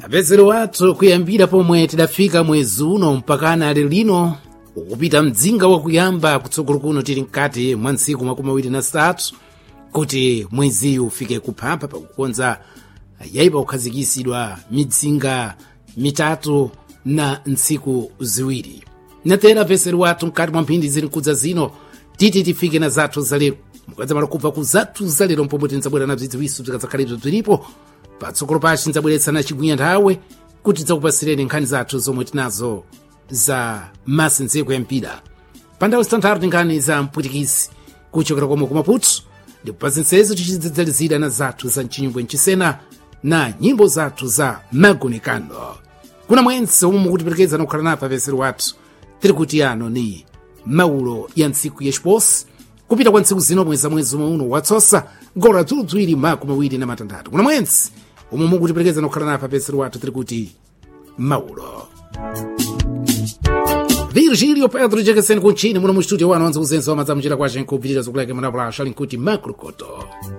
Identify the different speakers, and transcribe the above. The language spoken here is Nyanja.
Speaker 1: apezero wathu kuyambira pomwe tidafika mwezi uno mpakana lero lino ukupita mdzinga wakuyamba kutsogolo kuno tili mkati mwa ntsiku 23 kuti mwezi ufike kuphapha pakukonza yayipa kukhazikisidwa midzinga mitatu na ntsiku ziwiri. Natera apezero wathu mkati mwa mphindi zili nkudza zino titi tifike na zathu zalero mukadzamala kubva ku zathu zalero mpomwe tinzabwera na bzidziwiso tikadzakhalibzo bzilipo patsogolo pachi nzabweretsana chigwinya nthawe kuti tidzakupasireni nkhani zathu zomwe tinazo za masenzeko ya mpira pandawo zitanthatu nkhani za mpwitikisi kuchokera komwe ku Maputo ndipo pazinsezo tichidzadzalizira na zathu za mchinyungwe mchisena na nyimbo zathu za magonekano. Kuna mwense omwe mukutiperekeza na kukhala napo apezero wathu tiri kuti ano ni maulo ya ntsiku yachiposi kupita kwa ntsiku zino mwezi uno watsosa ngora tudzwiri makumi awiri na matandatu. Kuna mwense omwe mukutiperekeza na kukhala napo apezero wathu tiri kuti maulo. Virgílio Pedro Jekeseni kunchini muno mu studio wano anza kuzenza wa madzamuchira kwa jenko kupitira zokulake mwana plasha linkuti makrukoto.